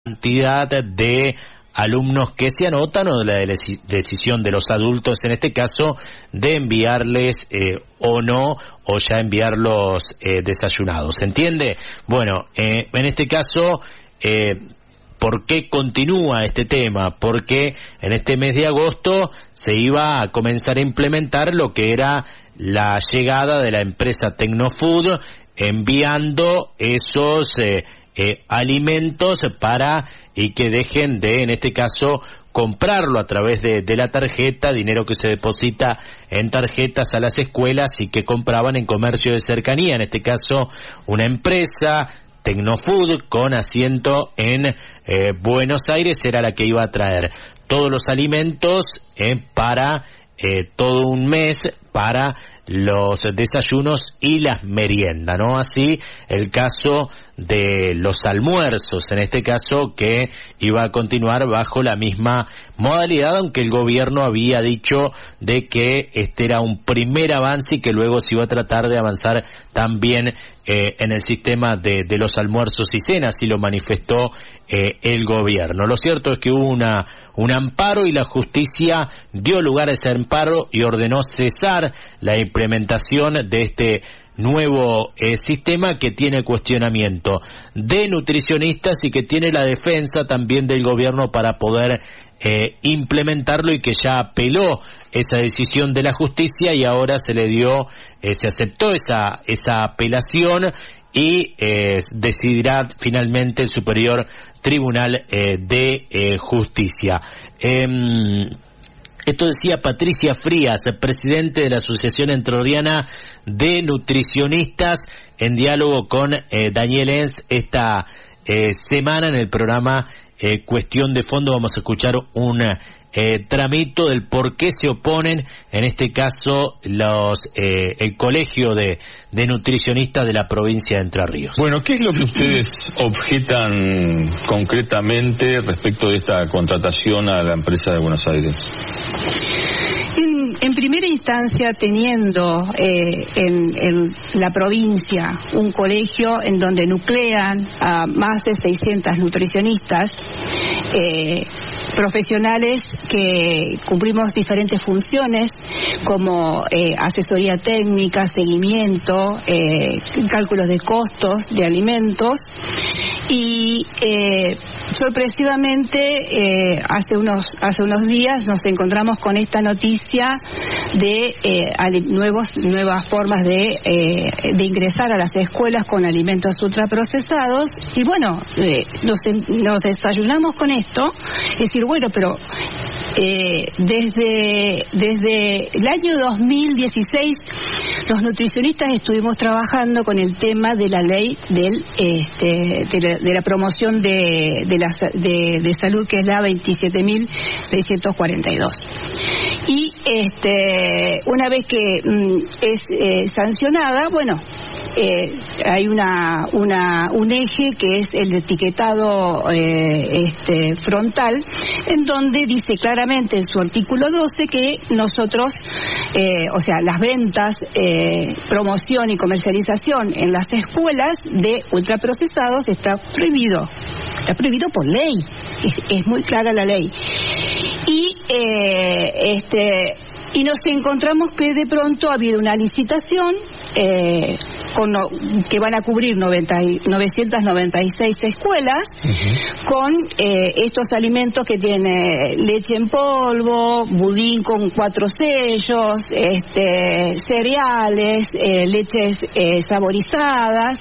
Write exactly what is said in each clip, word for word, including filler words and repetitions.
cantidad de alumnos que se anotan o de la decisión de los adultos, en este caso, de enviarles eh, o no, o ya enviarlos eh, desayunados. ¿Se entiende? Bueno, eh, en este caso, eh, ¿por qué continúa este tema? Porque en este mes de agosto se iba a comenzar a implementar lo que era la llegada de la empresa Tecnofood, enviando esos eh, eh, alimentos para y que dejen de, en este caso, comprarlo a través de, de la tarjeta, dinero que se deposita en tarjetas a las escuelas y que compraban en comercio de cercanía, en este caso una empresa, Tecnofood, con asiento en eh, Buenos Aires, era la que iba a traer todos los alimentos eh, para eh, todo un mes, para los desayunos y las meriendas, ¿no? Así el caso de los almuerzos, en este caso, que iba a continuar bajo la misma modalidad, aunque el gobierno había dicho de que este era un primer avance y que luego se iba a tratar de avanzar también eh, en el sistema de, de los almuerzos y cenas, y lo manifestó eh, el gobierno. Lo cierto es que hubo una, un amparo y la justicia dio lugar a ese amparo y ordenó cesar la implementación de este nuevo eh, sistema que tiene cuestionamiento de nutricionistas y que tiene la defensa también del gobierno para poder eh, implementarlo, y que ya apeló esa decisión de la justicia y ahora se le dio, eh, se aceptó esa, esa apelación y eh, decidirá finalmente el Superior Tribunal eh, de eh, Justicia. Eh, Esto decía Patricia Frías, presidente de la Asociación Entrerriana de Nutricionistas, en diálogo con eh, Daniel Enz esta eh, semana en el programa eh, Cuestión de Fondo. Vamos a escuchar un eh, tramito del por qué se oponen, en este caso, los eh, el Colegio de, de Nutricionistas de la provincia de Entre Ríos. Bueno, ¿qué es lo que ustedes objetan concretamente respecto de esta contratación a la empresa de Buenos Aires? En, en primera instancia, teniendo eh, en, en la provincia un colegio en donde nuclean a más de seiscientos nutricionistas, eh, profesionales que cumplimos diferentes funciones como eh, asesoría técnica, seguimiento, eh, cálculos de costos de alimentos, y eh, sorpresivamente eh, hace unos hace unos días nos encontramos con esta noticia de eh, nuevos nuevas formas de eh, de ingresar a las escuelas con alimentos ultraprocesados, y bueno, eh, nos, nos desayunamos con esto, es decir, bueno, pero eh, desde desde el año dos mil dieciséis los nutricionistas estuvimos trabajando con el tema de la ley del este, de, la, de la promoción de de, la, de de salud, que es la veintisiete mil seiscientos cuarenta y dos. Y este una vez que mm, es eh, sancionada, bueno, eh, hay una una un eje que es el etiquetado eh, este frontal, en donde dice claramente en su artículo doce que nosotros, eh, o sea, las ventas, eh, promoción y comercialización en las escuelas de ultraprocesados está prohibido, está prohibido por ley, es, es muy clara la ley. Y eh, este y nos encontramos que de pronto ha habido una licitación eh, con, que van a cubrir noventa, novecientas noventa y seis escuelas, uh-huh, con eh, estos alimentos que tiene leche en polvo, budín con cuatro sellos, este, cereales, eh, leches eh, saborizadas.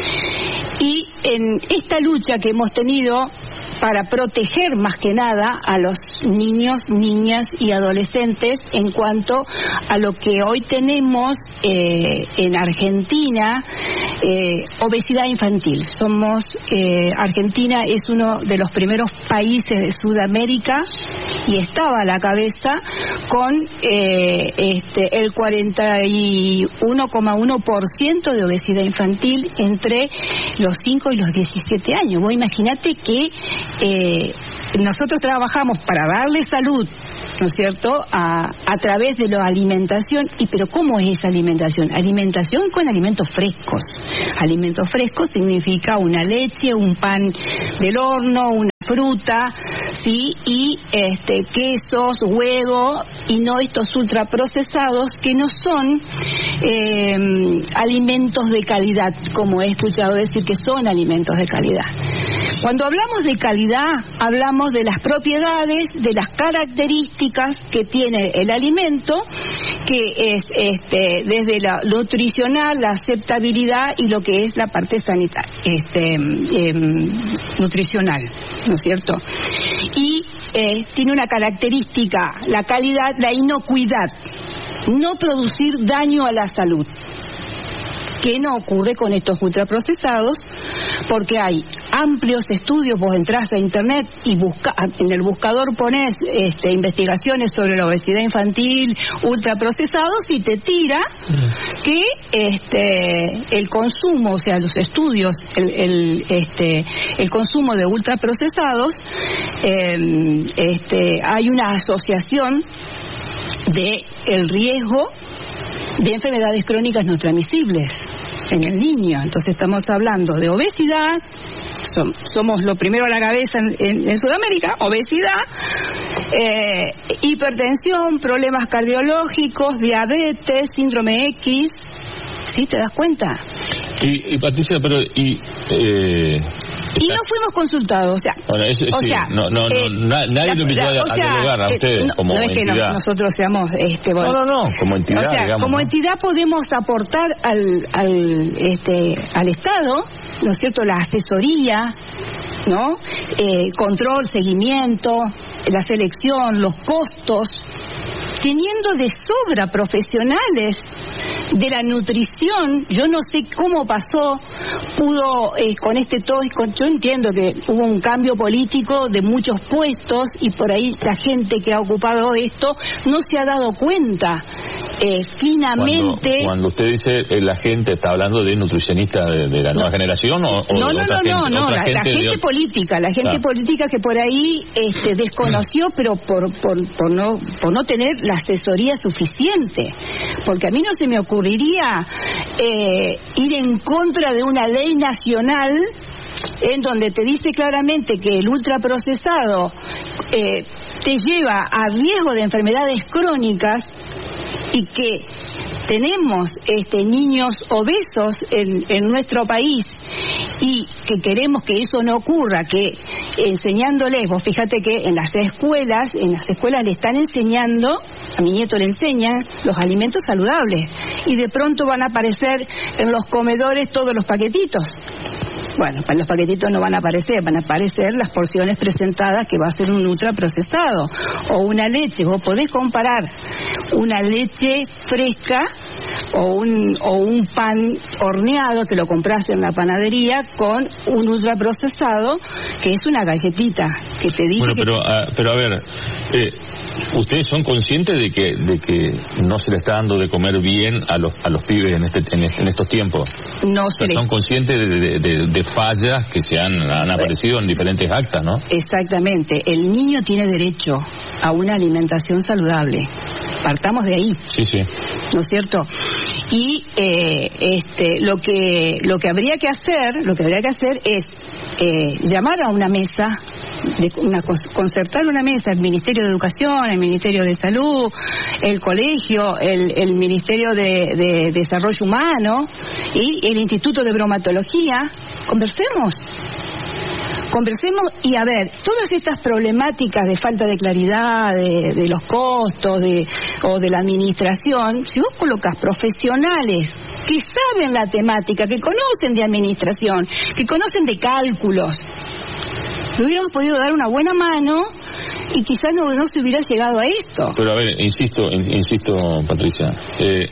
Y en esta lucha que hemos tenido para proteger más que nada a los niños, niñas y adolescentes en cuanto a lo que hoy tenemos eh, en Argentina, eh, obesidad infantil. Somos, eh, Argentina es uno de los primeros países de Sudamérica y estaba a la cabeza con eh, este, el cuarenta y uno coma uno por ciento de obesidad infantil entre los cinco y los diecisiete años. Vos imaginate que Eh, nosotros trabajamos para darle salud, ¿no es cierto?, a, a través de la alimentación. Y pero ¿cómo es esa alimentación? Alimentación con alimentos frescos. Alimentos frescos significa una leche, un pan del horno, una fruta, sí, y este quesos, huevo, y no estos ultraprocesados que no son eh, alimentos de calidad, como he escuchado decir que son alimentos de calidad. Cuando hablamos de calidad, hablamos de las propiedades, de las características que tiene el alimento, que es este desde la nutricional, la aceptabilidad y lo que es la parte sanitaria, este eh, nutricional, ¿no es cierto? Y eh, tiene una característica, la calidad, la inocuidad, no producir daño a la salud, que no ocurre con estos ultraprocesados, porque hay amplios estudios. Vos entrás a internet y busca, en el buscador pones este, investigaciones sobre la obesidad infantil, ultraprocesados, y te tira que este, el consumo, o sea, los estudios, el, el, este, el consumo de ultraprocesados, eh, este, hay una asociación de el riesgo de enfermedades crónicas no transmisibles en el niño. Entonces estamos hablando de obesidad, som, somos lo primero a la cabeza en, en, en Sudamérica, obesidad, eh, hipertensión, problemas cardiológicos, diabetes, síndrome X. ¿Sí te das cuenta? Y, y Patricia, pero y eh, y no fuimos consultados, o sea, bueno, es, o sí, sea no, no, eh, no, nadie la, lo invitó la, a, o sea, a dialogar a ustedes no, como no es entidad. que no, nosotros seamos, este, bueno, no, no, no, como entidad, o sea, digamos, como ¿no? entidad podemos aportar al, al, este, al Estado, ¿no es cierto?, la asesoría, ¿no?, eh, control, seguimiento, la selección, los costos, teniendo de sobra profesionales de la nutrición. Yo no sé cómo pasó, pudo eh, con este todo, con, yo entiendo que hubo un cambio político de muchos puestos y por ahí la gente que ha ocupado esto no se ha dado cuenta eh, finamente. Cuando, cuando usted dice eh, la gente, ¿está hablando de nutricionistas de, de la nueva no. generación o, o no, de no, otra no, gente? no, no, otra la, gente la gente de... política, la gente claro. política que por ahí este, desconoció, pero por, por, por, no, por no tener la asesoría suficiente, porque a mí no se me ocurriría eh, ir en contra de una ley nacional en donde te dice claramente que el ultraprocesado eh, te lleva a riesgo de enfermedades crónicas y que tenemos este, niños obesos en, en nuestro país y que queremos que eso no ocurra, que enseñándoles, vos fíjate que en las escuelas, en las escuelas le están enseñando, a mi nieto le enseñan los alimentos saludables y de pronto van a aparecer en los comedores todos los paquetitos. Bueno, los paquetitos no van a aparecer, van a aparecer las porciones presentadas que va a ser un ultraprocesado o una leche. Vos podés comparar una leche fresca o un o un pan horneado que lo compraste en la panadería con un ultraprocesado que es una galletita que te dice. Bueno, que... pero a, pero a ver, eh, ustedes son conscientes de que de que no se le está dando de comer bien a los a los pibes en este en, este, en estos tiempos. No o sea, se son le... conscientes de, de, de, de fallas que se han, han aparecido en diferentes actas, ¿no? Exactamente. El niño tiene derecho a una alimentación saludable. Partamos de ahí. Sí, sí. ¿No es cierto? Y eh, este, lo que lo que habría que hacer, lo que habría que hacer es eh, llamar a una mesa, de una, concertar una mesa, el Ministerio de Educación, el Ministerio de Salud, el colegio, el, el Ministerio de, de Desarrollo Humano y el Instituto de Bromatología. Conversemos. Conversemos y a ver, todas estas problemáticas de falta de claridad, de, de los costos de, o de la administración, si vos colocas profesionales que saben la temática, que conocen de administración, que conocen de cálculos, le hubiéramos podido dar una buena mano y quizás no, no se hubiera llegado a esto. Pero a ver, insisto, insisto, Patricia, eh,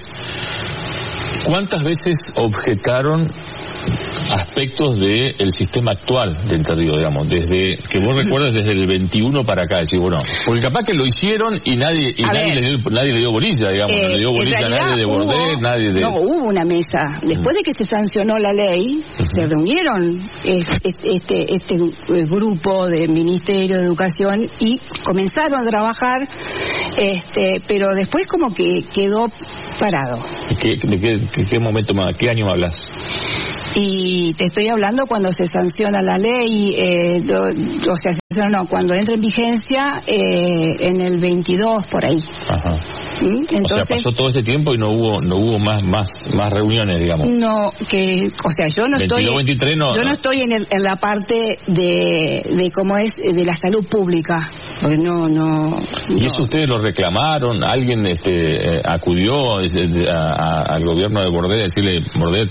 ¿cuántas veces objetaron aspectos del de sistema actual del Entre Ríos, digamos, desde que vos recuerdas desde el veintiuno para acá, decir, bueno, porque capaz que lo hicieron y nadie y nadie le, dio, nadie le dio bolilla, digamos, eh, no le dio bolilla a nadie de Bordet, nadie de... No, hubo una mesa, después de que se sancionó la ley, uh-huh. se reunieron este, este, este grupo del Ministerio de Educación y comenzaron a trabajar, este, pero después como que quedó parado. ¿Qué, de qué, qué, qué momento más, qué año hablas? Y te estoy hablando cuando se sanciona la ley, eh, lo, o sea, no, cuando entra en vigencia eh, en el veintidós, por ahí. Ajá. ¿Mm? Entonces, o sea, pasó todo ese tiempo y no hubo no hubo más más más reuniones, digamos. No, que, o sea, yo no veintidós, estoy, veintitrés, no, yo no estoy en, el, en la parte de, de cómo es de la salud pública, porque no, no. ¿Y no. eso ustedes lo reclamaron? ¿Alguien este eh, acudió a, a, al gobierno de Bordet a decirle, Bordet,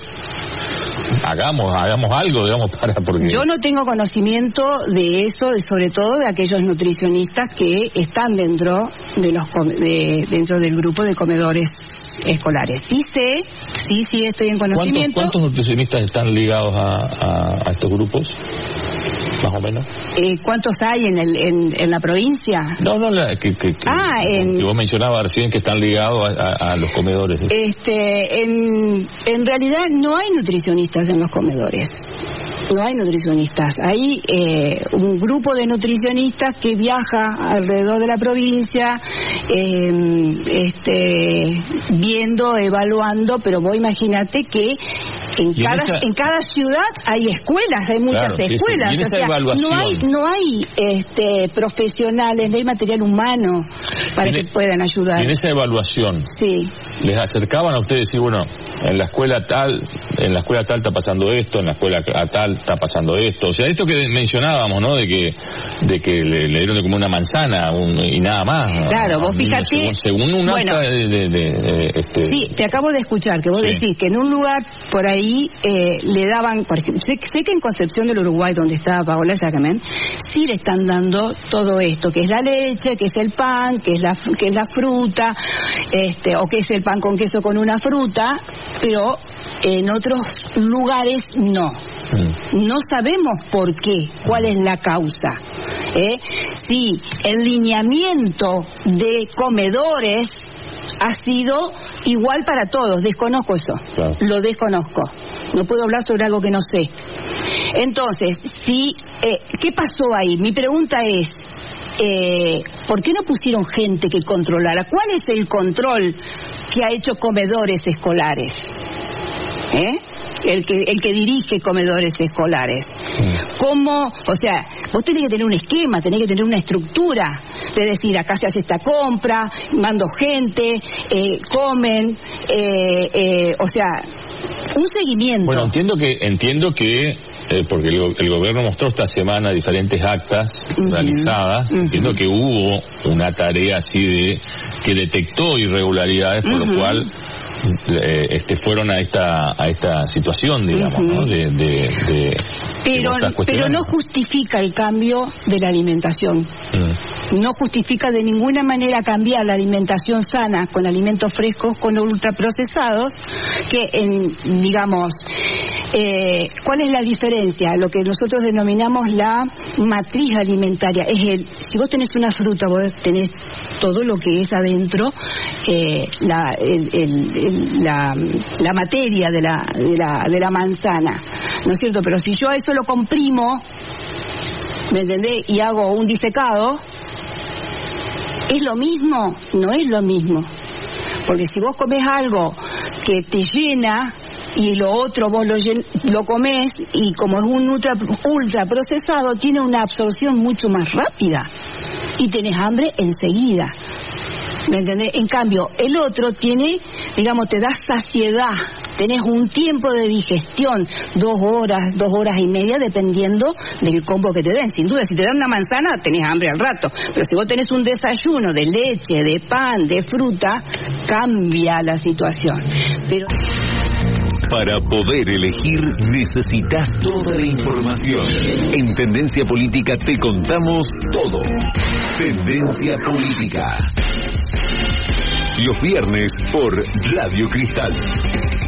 hagamos hagamos algo, digamos, para porque yo no tengo conocimiento de eso, de, sobre todo de aquellos nutricionistas que están dentro de los de, dentro del grupo de comedores escolares. Sí sé, sí, sí estoy en conocimiento. ¿Cuántos, cuántos nutricionistas están ligados a, a, a estos grupos? Más o menos. Eh, ¿Cuántos hay en el en, en la provincia? No, no, la, que, que, que, ah, en, que vos mencionabas recién que están ligados a, a, a los comedores. Este, en, en realidad no hay nutricionistas en los comedores. No hay nutricionistas. Hay eh, un grupo de nutricionistas que viaja alrededor de la provincia, eh, este, viendo, evaluando, pero vos imagínate que en cada esa... en cada ciudad hay escuelas, hay muchas claro, escuelas. Sí, sí. O sea, no hay no hay este, profesionales, no hay material humano para que puedan ayudar. Y en esa evaluación, sí, les acercaban a ustedes y decir, bueno, en la escuela tal, en la escuela tal está pasando esto, en la escuela tal está pasando esto. O sea, esto que mencionábamos, ¿no? De que de que le, le dieron como una manzana un, y nada más. Claro, ¿no? vos fíjate. Según, según un bueno, acta de, de, de, de este... Sí, te acabo de escuchar que vos sí. decís que en un lugar por ahí eh, le daban, por ejemplo, sé, sé que en Concepción del Uruguay, donde estaba Paola Yacamen, sí le están dando todo esto, que es la leche, que es el pan, que es la que es la fruta, este, o que es el pan con queso con una fruta, pero en otros lugares no. No sabemos por qué, cuál es la causa. ¿Eh? Sí, el lineamiento de comedores ha sido igual para todos, desconozco eso, claro. Lo desconozco, no puedo hablar sobre algo que no sé. Entonces, sí, eh, ¿qué pasó ahí? Mi pregunta es, eh, ¿por qué no pusieron gente que controlara? ¿Cuál es el control que ha hecho comedores escolares? ¿Eh? El que el que dirige comedores escolares. ¿Cómo? O sea, vos tenés que tener un esquema, tenés que tener una estructura de decir, acá se hace esta compra, mando gente, eh, comen, eh, eh, o sea, un seguimiento. Bueno, entiendo que entiendo que eh, porque el, el gobierno mostró esta semana diferentes actas uh-huh. realizadas, uh-huh. entiendo que hubo una tarea así de que detectó irregularidades, por uh-huh. lo cual Eh, este fueron a esta a esta situación, digamos, uh-huh. ¿no? de, de, de pero de pero no justifica el cambio de la alimentación. Uh-huh. No justifica de ninguna manera cambiar la alimentación sana con alimentos frescos con ultraprocesados, que en, digamos, eh, ¿cuál es la diferencia? Lo que nosotros denominamos la matriz alimentaria es el, si vos tenés una fruta, vos tenés todo lo que es adentro, eh, la el, el La, la materia de la, de la de la manzana, ¿no es cierto? Pero si yo a eso lo comprimo, ¿me entendés? Y hago un disecado, ¿es lo mismo? No es lo mismo, porque si vos comés algo que te llena y lo otro vos lo, llen, lo comés, y como es un ultra, ultra procesado, tiene una absorción mucho más rápida y tenés hambre enseguida, ¿me entendés? En cambio, el otro tiene, digamos, te da saciedad, tenés un tiempo de digestión, dos horas, dos horas y media, dependiendo del combo que te den. Sin duda, si te dan una manzana, tenés hambre al rato, pero si vos tenés un desayuno de leche, de pan, de fruta, cambia la situación. Pero... Para poder elegir necesitas toda la información. En Tendencia Política te contamos todo. Tendencia Política. Los viernes por Radio Cristal.